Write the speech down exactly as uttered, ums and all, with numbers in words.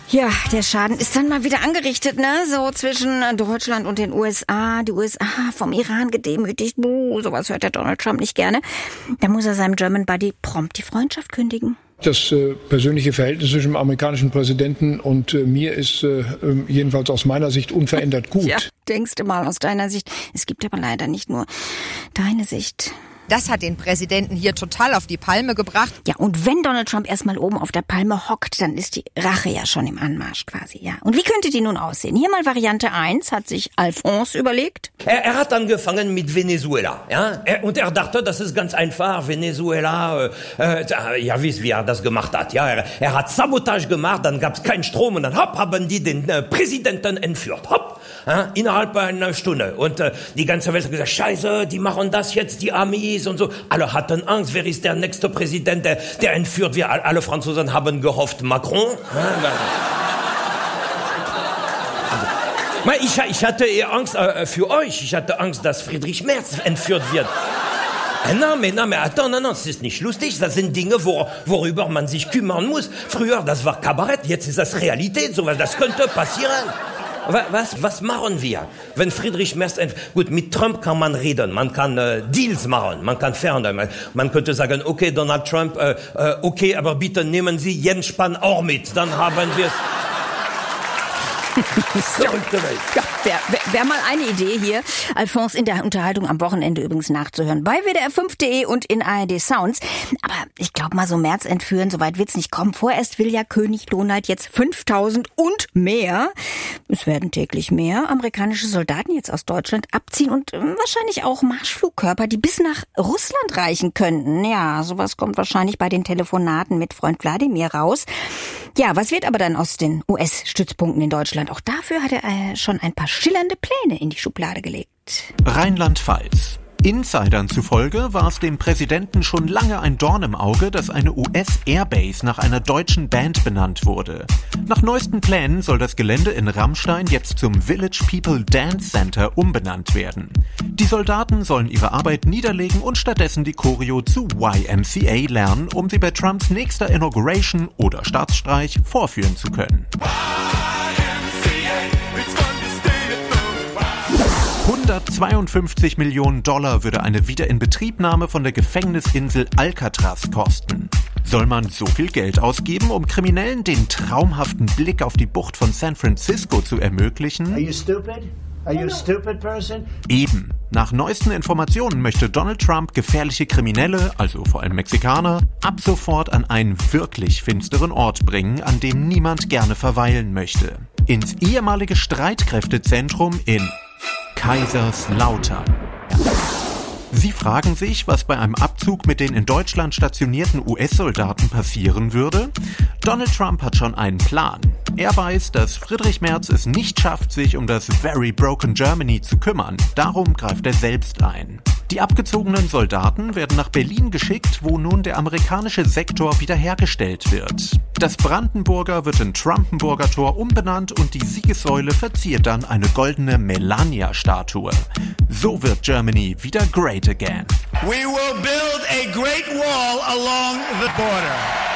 Ja, der Schaden ist dann mal wieder angerichtet, ne? So zwischen Deutschland und den U S A. Die U S A vom Iran gedemütigt. Buh, sowas hört der Donald Trump nicht gerne. Da muss er seinem German Buddy prompt die Freundschaft kündigen. Das äh, persönliche Verhältnis zwischen dem amerikanischen Präsidenten und äh, mir ist äh, jedenfalls aus meiner Sicht unverändert gut. Ja, denkst du mal aus deiner Sicht. Es gibt aber leider nicht nur deine Sicht. Das hat den Präsidenten hier total auf die Palme gebracht. Ja, und wenn Donald Trump erstmal oben auf der Palme hockt, dann ist die Rache ja schon im Anmarsch quasi, ja. Und wie könnte die nun aussehen? Hier mal Variante eins, hat sich Alphonse überlegt. Er, er hat angefangen mit Venezuela, ja. Er, und er dachte, das ist ganz einfach, Venezuela, äh, äh, ja, wisst wie er das gemacht hat, ja. Er, er hat Sabotage gemacht, dann gab's keinen Strom und dann hopp, haben die den äh, Präsidenten entführt, hopp, ja, innerhalb einer Stunde. Und äh, die ganze Welt hat gesagt, scheiße, die machen das jetzt, die Amis und so. Alle hatten Angst, wer ist der nächste Präsident, der, der entführt wird. Alle Franzosen haben gehofft, Macron. Also, ich, ich hatte eher Angst äh, für euch. Ich hatte Angst, dass Friedrich Merz entführt wird. Nein, mais, nein, mais attends, non, non, das ist nicht lustig. Das sind Dinge, wor, worüber man sich kümmern muss. Früher, das war Kabarett, jetzt ist das Realität. So, das könnte passieren. Was, was machen wir, wenn Friedrich Merz... Gut, mit Trump kann man reden, man kann äh, Deals machen, man kann verhandeln. Man könnte sagen, okay, Donald Trump, äh, äh, okay, aber bitte nehmen Sie Jens Spahn auch mit, dann haben wir es... Verrückte Welt. Ja, wäre wär, wär mal eine Idee hier, Alphonse in der Unterhaltung am Wochenende übrigens nachzuhören. Bei W D R fünf punkt de und in A R D Sounds. Aber ich glaube mal, so Merz entführen, so weit wird's nicht kommen. Vorerst will ja König Donald jetzt fünftausend und mehr. Es werden täglich mehr amerikanische Soldaten jetzt aus Deutschland abziehen und äh, wahrscheinlich auch Marschflugkörper, die bis nach Russland reichen könnten. Ja, sowas kommt wahrscheinlich bei den Telefonaten mit Freund Wladimir raus. Ja, was wird aber dann aus den U S-Stützpunkten in Deutschland? Auch dafür hat er äh, schon ein paar schillernde Pläne in die Schublade gelegt. Rheinland-Pfalz. Insidern zufolge war es dem Präsidenten schon lange ein Dorn im Auge, dass eine U S-Airbase nach einer deutschen Band benannt wurde. Nach neuesten Plänen soll das Gelände in Rammstein jetzt zum Village People Dance Center umbenannt werden. Die Soldaten sollen ihre Arbeit niederlegen und stattdessen die Choreo zu Y M C A lernen, um sie bei Trumps nächster Inauguration oder Staatsstreich vorführen zu können. hundertzweiundfünfzig Millionen Dollar würde eine Wiederinbetriebnahme von der Gefängnisinsel Alcatraz kosten. Soll man so viel Geld ausgeben, um Kriminellen den traumhaften Blick auf die Bucht von San Francisco zu ermöglichen? Are you stupid? Are you a stupid person? Eben. Nach neuesten Informationen möchte Donald Trump gefährliche Kriminelle, also vor allem Mexikaner, ab sofort an einen wirklich finsteren Ort bringen, an dem niemand gerne verweilen möchte. Ins ehemalige Streitkräftezentrum in Kaiserslautern. Sie fragen sich, was bei einem Abzug mit den in Deutschland stationierten U S-Soldaten passieren würde? Donald Trump hat schon einen Plan. Er weiß, dass Friedrich Merz es nicht schafft, sich um das Very Broken Germany zu kümmern. Darum greift er selbst ein. Die abgezogenen Soldaten werden nach Berlin geschickt, wo nun der amerikanische Sektor wiederhergestellt wird. Das Brandenburger wird in Trumpenburger Tor umbenannt und die Siegessäule verziert dann eine goldene Melania-Statue. So wird Germany wieder great again. We will build a great wall along the border.